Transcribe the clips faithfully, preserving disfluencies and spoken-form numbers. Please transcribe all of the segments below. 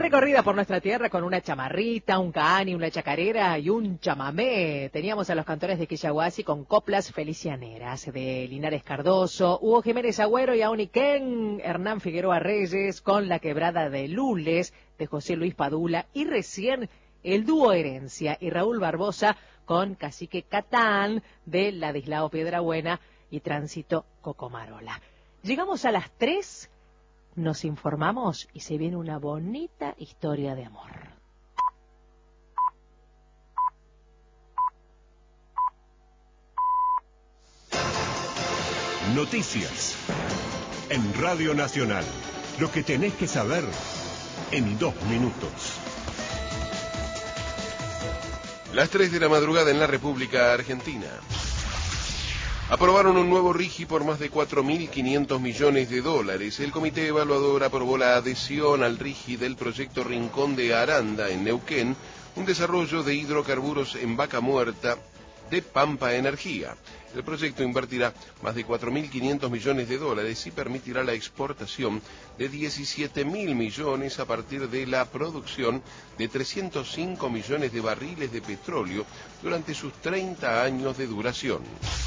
Recorrida por nuestra tierra con una chamarrita, un cani, una chacarera y un chamamé. Teníamos a los cantores de Quillahuasi con coplas felicianeras de Linares Cardoso, Hugo Jiménez Agüero y Auniquén, Hernán Figueroa Reyes con La Quebrada de Lules de José Luis Padula y recién el dúo Herencia y Raúl Barbosa con Cacique Catán de Ladislao Piedrabuena y Tránsito Cocomarola. Llegamos a las tres. Nos informamos y se viene una bonita historia de amor. Noticias en Radio Nacional. Lo que tenés que saber en dos minutos. Las tres de la madrugada en la República Argentina. Aprobaron un nuevo RIGI por más de cuatro mil quinientos millones de dólares. El comité evaluador aprobó la adhesión al RIGI del proyecto Rincón de Aranda en Neuquén, un desarrollo de hidrocarburos en Vaca Muerta de Pampa Energía. El proyecto invertirá más de cuatro mil quinientos millones de dólares y permitirá la exportación de diecisiete mil millones a partir de la producción de trescientos cinco millones de barriles de petróleo durante sus treinta años de duración.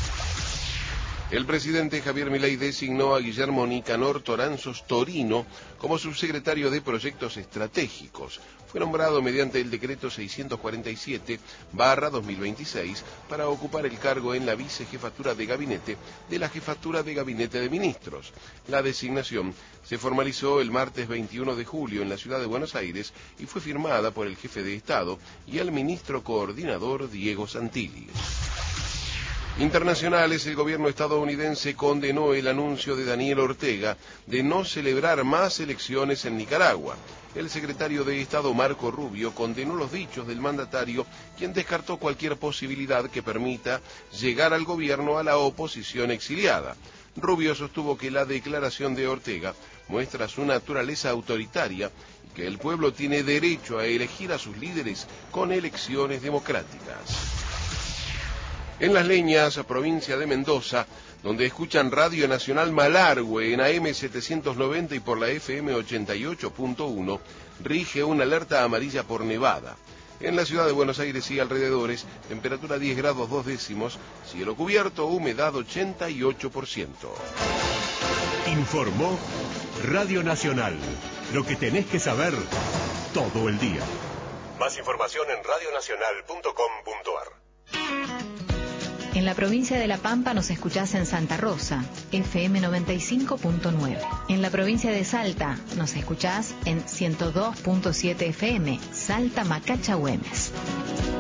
El presidente Javier Milei designó a Guillermo Nicanor Toranzos Torino como subsecretario de Proyectos Estratégicos. Fue nombrado mediante el decreto seiscientos cuarenta y siete barra dos mil veintiséis para ocupar el cargo en la vicejefatura de gabinete de la Jefatura de Gabinete de Ministros. La designación se formalizó el martes veintiuno de julio en la ciudad de Buenos Aires y fue firmada por el jefe de Estado y el ministro coordinador Diego Santilli. Internacionales, el gobierno estadounidense condenó el anuncio de Daniel Ortega de no celebrar más elecciones en Nicaragua. El secretario de Estado Marco Rubio condenó los dichos del mandatario, quien descartó cualquier posibilidad que permita llegar al gobierno a la oposición exiliada. Rubio sostuvo que la declaración de Ortega muestra su naturaleza autoritaria y que el pueblo tiene derecho a elegir a sus líderes con elecciones democráticas. En Las Leñas, provincia de Mendoza, donde escuchan Radio Nacional Malargüe en A M setecientos noventa y por la F M ochenta y ocho punto uno, rige una alerta amarilla por nevada. En la ciudad de Buenos Aires y alrededores, temperatura diez grados dos décimos, cielo cubierto, humedad ochenta y ocho por ciento. Informó Radio Nacional. Lo que tenés que saber todo el día. Más información en radio nacional punto com punto ar. En la provincia de La Pampa nos escuchás en Santa Rosa, F M noventa y cinco punto nueve. En la provincia de Salta nos escuchás en ciento dos punto siete F M, Salta Macacha Güemes.